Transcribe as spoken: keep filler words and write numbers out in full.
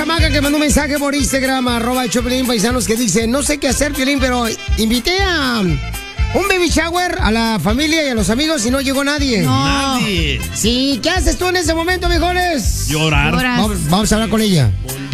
chamaca que mandó un mensaje por Instagram, arroba el Choplin, paisanos, que dice, no sé qué hacer, Piolín, pero invité a un baby shower a la familia y a los amigos y no llegó nadie. No. Nadie. Sí, ¿qué haces tú en ese momento, mejores? Llorar. Vamos, vamos a hablar con ella.